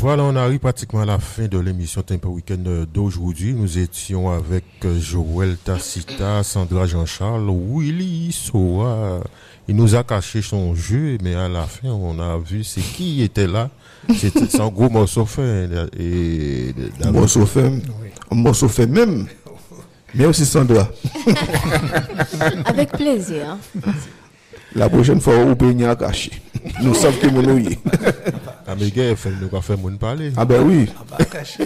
Voilà, on arrive pratiquement à la fin de l'émission Tempo Weekend d'aujourd'hui. Nous étions avec Joël Tacita, Sandra Jean-Charles, Willy Soa. Il nous a caché son jeu, mais à la fin, on a vu c'est qui était là. C'est un gros morceau fait. Un morceau fait même. Mais aussi Sandra. Avec plaisir. La prochaine fois, on peut y a caché. Nous savons que mon ouïe. Ah, mais gars, nous va faire mon parler. Ah, ben oui. Ah, bah, caché.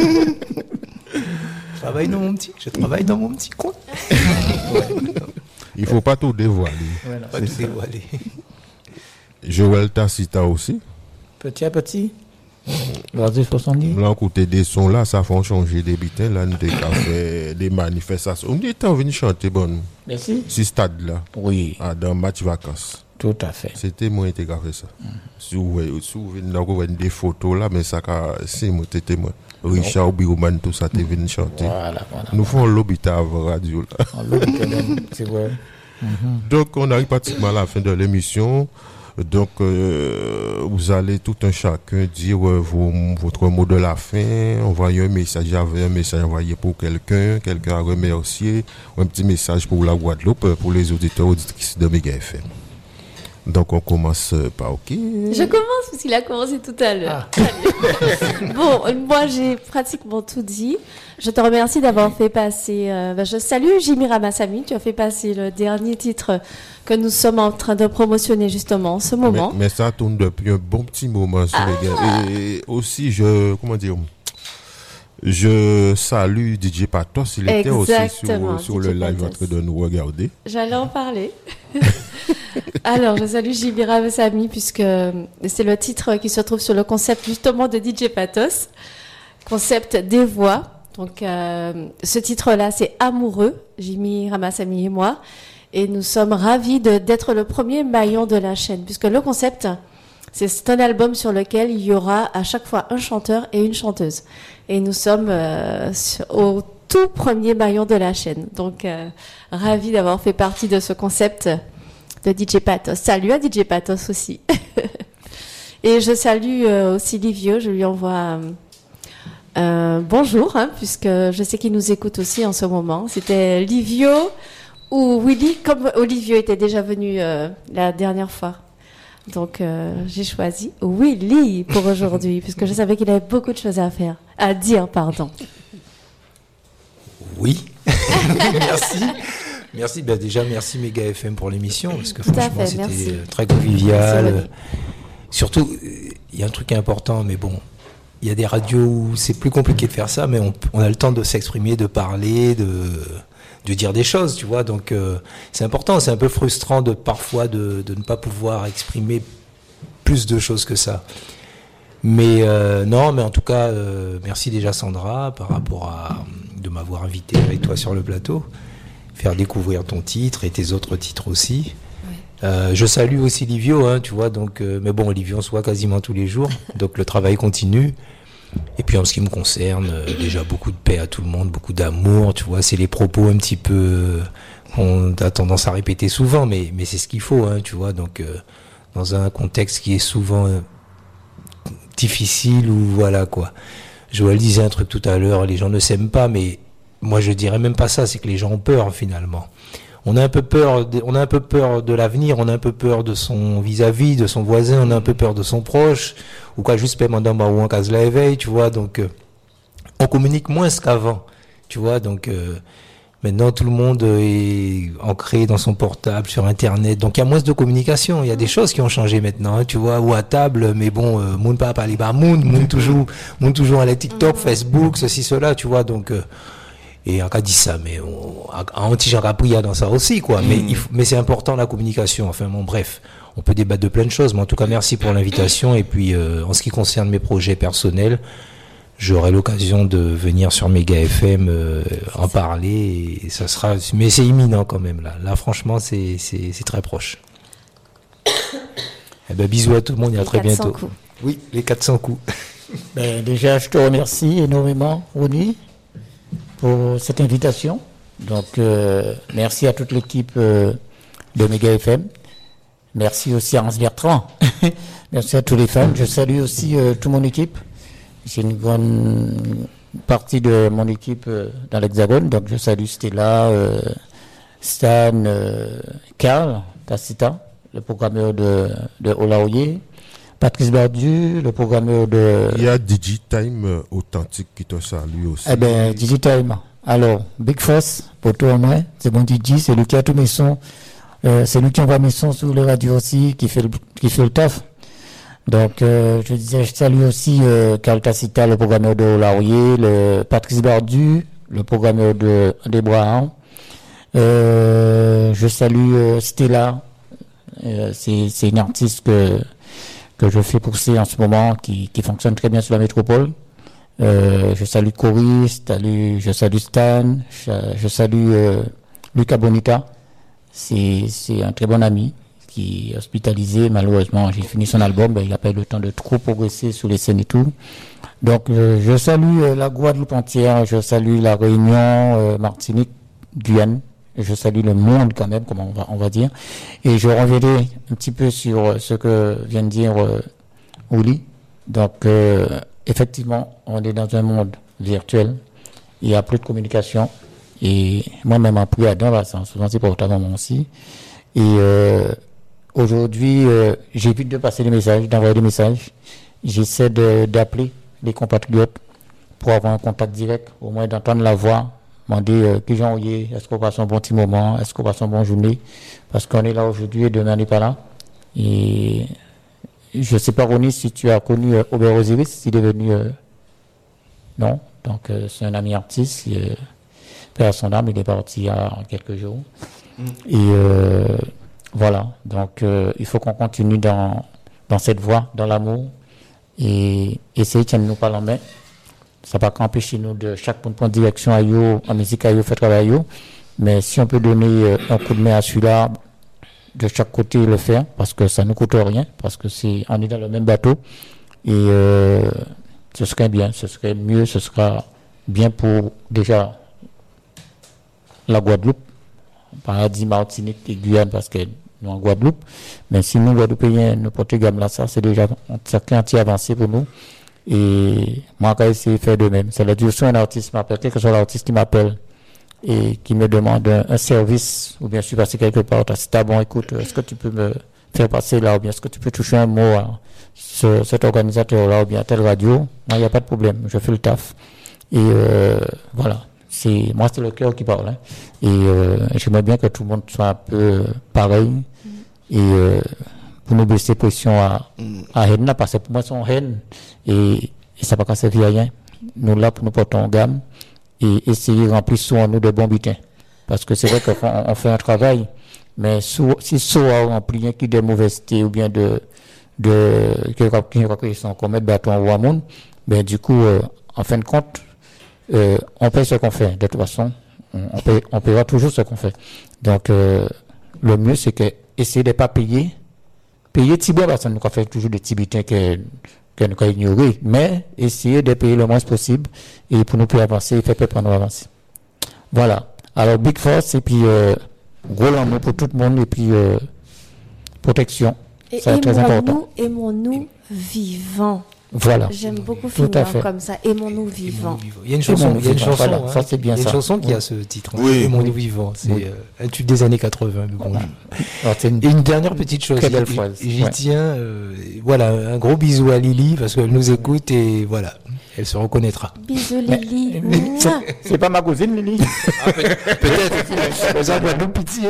Je travaille dans mon petit coin. Il faut pas tout dévoiler. Voilà, pas tout dévoiler. Joël Tacita aussi. Petit à petit. Vas-y, 70. Là, écoutez des sons là, ça fait changer des bitins. Là, nous fait des manifestations. On était venu chanter, bon. Merci. Ce stade-là. Oui. Dans match vacances. Tout à fait. C'était moi qui ai fait ça. Si vous voyez des photos là, mais ça, c'est moi, c'était moi. Richard Birouman, tout ça, t'es venu chanter. Voilà. Nous faisons l'hôpital avant radio là. C'est vrai. Donc, on arrive pratiquement à la fin de l'émission. Donc, vous allez tout un chacun dire votre mot de la fin, envoyer un message, envoyé pour quelqu'un à remercier, un petit message pour la Guadeloupe, pour les auditeurs auditrices de Méga FM. Donc, on commence par OK. Je commence parce qu'il a commencé tout à l'heure. Bon, moi, j'ai pratiquement tout dit. Je te remercie d'avoir fait passer... je salue Jimmy Ramassamy. Tu as fait passer le dernier titre que nous sommes en train de promotionner justement en ce moment. Mais ça tourne depuis un bon petit moment sur les gars. Et aussi, je salue DJ Patos. Il était aussi sur le live en train de nous regarder. J'allais en parler. Alors, je salue Jimmy Ramassamy puisque c'est le titre qui se trouve sur le concept justement de DJ Patos. Concept des voix. Donc, ce titre-là, c'est Amoureux, Jimmy Ramassamy et moi. Et nous sommes ravis d'être le premier maillon de la chaîne, puisque le concept, c'est un album sur lequel il y aura à chaque fois un chanteur et une chanteuse. Et nous sommes au tout premier maillon de la chaîne. Donc, ravis d'avoir fait partie de ce concept de DJ Patos. Salut à DJ Patos aussi. Et je salue aussi Livio, je lui envoie... bonjour, puisque je sais qu'il nous écoute aussi en ce moment. C'était Livio ou Willy, comme Olivio était déjà venu la dernière fois. Donc, j'ai choisi Willy pour aujourd'hui, puisque je savais qu'il avait beaucoup de choses à dire, pardon. Oui, merci. Ben déjà, merci Méga FM pour l'émission, parce que franchement, c'était très convivial. Surtout, il y a un truc important, mais bon, il y a des radios où c'est plus compliqué de faire ça, mais on a le temps de s'exprimer, de parler, de dire des choses, tu vois. Donc, c'est important. C'est un peu frustrant parfois de ne pas pouvoir exprimer plus de choses que ça. Mais non, mais en tout cas, merci déjà Sandra par rapport de m'avoir invité avec toi sur le plateau, faire découvrir ton titre et tes autres titres aussi. Je salue aussi Livio, tu vois, donc, mais bon, Livio, on se voit quasiment tous les jours, donc le travail continue. Et puis en ce qui me concerne, déjà beaucoup de paix à tout le monde, beaucoup d'amour, tu vois, c'est les propos un petit peu qu'on a tendance à répéter souvent, mais c'est ce qu'il faut, tu vois, donc dans un contexte qui est souvent difficile ou voilà quoi. Joël disait un truc tout à l'heure, les gens ne s'aiment pas, mais moi je dirais même pas ça, c'est que les gens ont peur finalement. On a un peu peur de l'avenir, on a un peu peur de son vis-à-vis, de son voisin, on a un peu peur de son proche, ou quoi, juste pendant ou en case la éveil, tu vois, donc on communique moins qu'avant, tu vois, donc maintenant tout le monde est ancré dans son portable, sur Internet, donc il y a moins de communication, il y a des choses qui ont changé maintenant, tu vois, ou à table, mais bon, moun pas parler bas, moun toujours à la TikTok, Facebook, ceci, cela, tu vois, donc... Et en cas dit ça, mais en anti-Jean Capria dans ça aussi, quoi. Mais c'est important la communication. Enfin bon, bref, on peut débattre de plein de choses. Mais en tout cas, merci pour l'invitation. Et puis, en ce qui concerne mes projets personnels, j'aurai l'occasion de venir sur Méga FM en parler. Et ça sera, mais c'est imminent quand même là. Là, franchement, c'est très proche. Eh ben, bisous à tout le monde et à très bientôt. Coups. Oui, les 400 coups. Ben, déjà, je te remercie énormément, Ronny, pour cette invitation. Donc, merci à toute l'équipe de Méga FM. Merci aussi à Hans Bertrand. Merci à tous les fans. Je salue aussi toute mon équipe. j'ai une grande partie de mon équipe dans l'Hexagone. Donc, je salue Stella, Stan, Karl Tacita, le programmeur de Olaoye, Patrice Bardu, le programmeur de... Il y a Digitime Authentique qui te salue aussi. Eh bien, Digitime. Alors, Big Force, pour toi, moi, c'est mon DJ, c'est lui qui a tous mes sons. C'est lui qui envoie mes sons sur les radios aussi, qui fait le taf. Donc, je disais, je salue aussi Karl Tacita, le programmeur de Olaoye, le Patrice Bardu, le programmeur de Abraham. Je salue Stella, c'est une artiste que je fais pousser en ce moment, qui fonctionne très bien sur la métropole. Je salue Cory, je salue Stan, je salue Luca Bonita. C'est un très bon ami qui est hospitalisé. Malheureusement, j'ai fini son album, il n'a pas eu le temps de trop progresser sur les scènes et tout. Donc, je salue la Guadeloupe entière, je salue la Réunion, Martinique, Guyane. Je salue le monde quand même, comme on va dire. Et je reviendrai un petit peu sur ce que vient de dire Ouli. Donc, effectivement, on est dans un monde virtuel. Il n'y a plus de communication. Et moi-même, appris à dans souvent c'est portable moi aussi. Et aujourd'hui, j'évite de passer des messages, d'envoyer des messages. J'essaie d'appeler les compatriotes pour avoir un contact direct, au moins d'entendre la voix. Demander qui j'en ai, est-ce qu'on passe un bon petit moment, est-ce qu'on passe une bonne journée, parce qu'on est là aujourd'hui et demain on n'est pas là. Et je ne sais pas, Ronnie, si tu as connu Aubert Osiris, il est venu... non, donc c'est un ami artiste, père son âme, il est parti il y a quelques jours. Et voilà, donc il faut qu'on continue dans cette voie, dans l'amour, et essayer de nous parler en main. Ça va pas empêcher nous de chaque point de prendre direction à yo, en musique à yo, fait travail à yo. Mais si on peut donner un coup de main à celui-là, de chaque côté le faire, parce que ça ne coûte rien, parce que on est dans le même bateau. Et ce serait bien, ce serait mieux, ce sera bien pour déjà la Guadeloupe, paradis, Martinique et Guyane, parce que nous en Guadeloupe. Mais si nous, Guadeloupéens, nous portons gamme là, ça, c'est déjà un certain avancé pour nous. Et moi, quand essayer de faire de même, c'est la direction un artiste m'appelle, quel que soit l'artiste qui m'appelle et qui me demande un service, ou bien je suis passé quelque part, c'est bon, écoute, est-ce que tu peux me faire passer là, ou bien est-ce que tu peux toucher un mot à cet organisateur-là, ou bien à telle radio? Moi, il n'y a pas de problème, je fais le taf. Et voilà, moi, c'est le cœur qui parle. Hein. Et j'aimerais bien que tout le monde soit un peu pareil. Et pour nous baisser pression à haine, parce que pour moi, c'est une haine. Et ça ne va pas servir à rien. Nous, là, pour nous porter en gamme et essayer de remplir sur nous de bons butins. Parce que c'est vrai qu'on fait un travail, mais si soit rempli qui de mauvaiseté ou bien qui sont commettre bâton ou à monde, ben, du coup, en fin de compte, on paye ce qu'on fait. De toute façon, on paiera toujours ce qu'on fait. Donc, le mieux, c'est que essayer de ne pas payer petit bois, parce que nous fait toujours des petits butins que nous avons ignorés, mais essayer de payer le moins possible et pour nous avancer, faire pour nous avancer. Voilà. Alors, Big Force, et puis, gros l'amour pour tout le monde, et puis, protection. Et c'est très important. Aimons-nous vivants. Voilà. J'aime beaucoup Tout finir à fait. comme ça. Aimons-nous vivants. Il y a une chanson, voilà, hein. ça c'est bien Il y a une ça. chanson qui a ce titre. Hein. Oui. Aimons-nous vivants. C'est un tube des années 80. Mais bon. Alors, c'est Et une dernière petite chose. Très belle phrase. J'y Ouais. tiens. Voilà, un gros bisou à Lily parce qu'elle nous écoute et voilà, elle se reconnaîtra. Bisous Lily. Mais Mouah. c'est pas ma cousine, Lily. Peut-être. Aux arbres de pitié.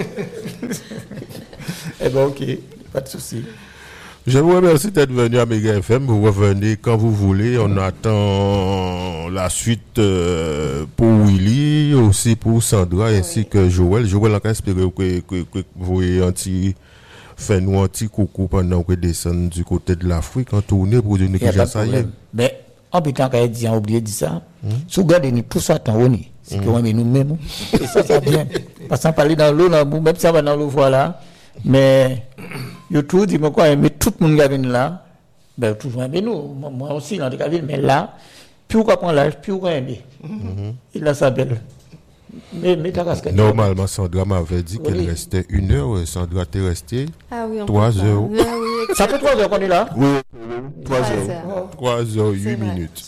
Eh ben, ok, pas de souci. Je vous remercie d'être venu à Mega FM. Vous revenez quand vous voulez. On attend la suite pour Willy, aussi pour Sandra, ainsi que Joël. Joël, on espère que vous faites-nous un petit coucou pendant que descend du côté de l'Afrique en tournée pour dire que ça y est. Mais en putain, quand elle dit, on a oublié de dire ça, si vous regardez tout ça, c'est que on est nous-mêmes. Et ça bien. Parce qu'on parle dans l'eau, même si ça va dans l'eau, voilà. Mais, YouTube, dis-moi quoi, mais tout le monde qui vient là, ben, toujours aimer nous. Moi aussi, dans des cas, mais là, plus on prend l'âge, plus on aimer. Il a sa belle. Mais ta casquette. Normalement, Sandra m'avait dit qu'elle Oui. restait 1 heure. Sandra, t'es restée Ah oui, on 3 peut pas. heures. Ah oui, Ça fait 3 heures qu'on est là. Oui, 3 heures. 3h08 C'est vrai. minutes.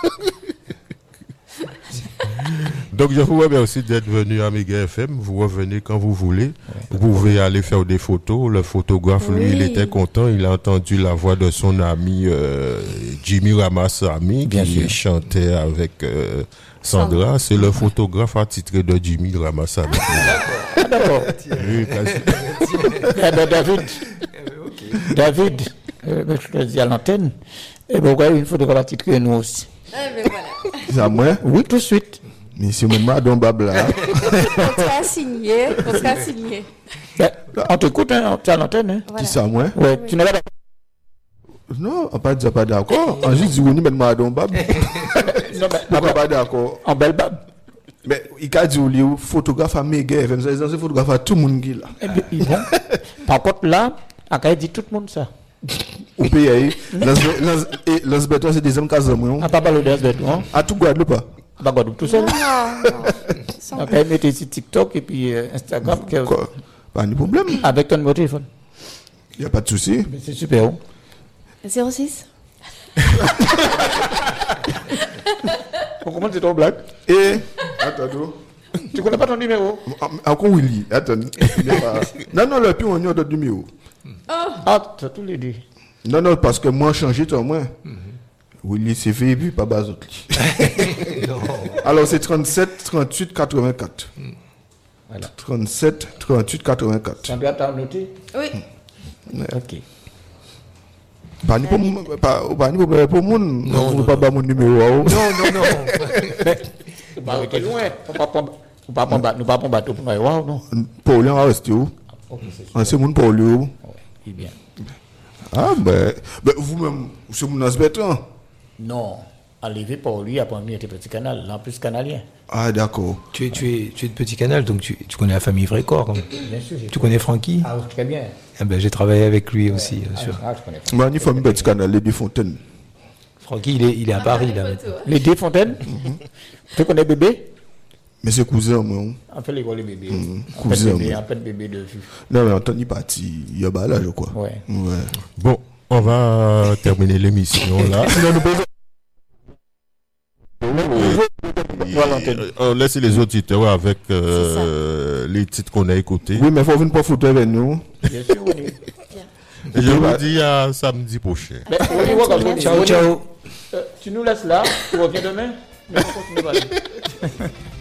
Donc, je vous remercie d'être venu à Méga FM. Vous revenez quand vous voulez. Vous pouvez aller faire des photos. Le photographe, lui, Oui. il était content. Il a entendu la voix de son ami Jimmy Ramassami Bien qui sûr. chantait avec Sandra. C'est le photographe attitré de Jimmy Ramassami. Ah, d'accord. Oui, parce- Eh ben, David, je te dis à l'antenne, et ben, vous une photographe titrée nous aussi. Eh ben voilà. C'est à moi. Oui, tout de suite. Mais c'est même Madame Babla. Contrat signé. Contrat signé. Ben, on t'écoute, hein, tu es à l'antenne. Hein. Voilà. Qui ça, moi? Ouais, tu n'es pas d'accord. Non, on pas dit pas d'accord. On juste dit oui, mais Madame Bab. Non, mais, Pourquoi pas d'accord? en belle bab. Mais il a dit au lieu photographe à Méga FM. C'est photographe à tout le monde qui est là. Eh bien, bon. Par contre, là, on a dit tout le monde ça. Au pays, Las Beto, c'est des hommes qui ont On pas parlé de SBT, hein. à tout Guadeloupe. Pas. Pas Guadeloupe tout seul. Non, non. On a mis ici TikTok et puis Instagram Quoi? Pas de problème. avec ton numéro de téléphone. Il n'y a pas de souci. Mais c'est super. Hein. 06. On commence c'est ton blague. Et, attends, Tu connais pas ton numéro? encore Willy. Attends. Non, le plus on y a d'autres numéros. Ah, tu as tous les deux. Non, parce que moi, changé, toi, moi. Willy, c'est fait, et puis pas bas autres. Alors, c'est 37, 38, 84. Voilà. 37, 38, 84. Tu as noté? Oui. Ok. Pas ni pour pour mon. Non, vous pas mon numéro. Non. Tu vas arrêter loin. Nous ne pas prendre bateau pour nous. Wow, non. Paul, on va rester où? Ok, c'est C'est mon Paul. bien. Ah, ben, vous-même, c'est mon asbétant. Non. Arrivé pour lui, après lui, était petit canal. Là, en plus canalien. Ah, d'accord. Tu es de Petit Canal, donc tu connais la famille Vrécor. Bien sûr. Tu connais Francky? Ah, très bien. Ah ben, j'ai travaillé avec lui aussi, bien sûr. Ah, je connais. Moi, il faut me petit canal, les Fontaines. Francky, il est à Paris, là. maintenant. Les deux fontaines. Tu connais bébé? Mais c'est cousin, moi. On fait les bébés. Cousin, On moi. fait bébé de vue. Non, mais Anthony parti. Il y a pas là, je crois. Ouais. Bon, on va terminer l'émission là. On laisse les auditeurs avec les titres qu'on a écoutés. Oui, mais il faut venir pas foutre avec nous. Bien sûr, oui. Et je vous dis à samedi prochain. Mais, Oli, Ciao. tu nous laisses là. Tu reviens demain. Mais on continue.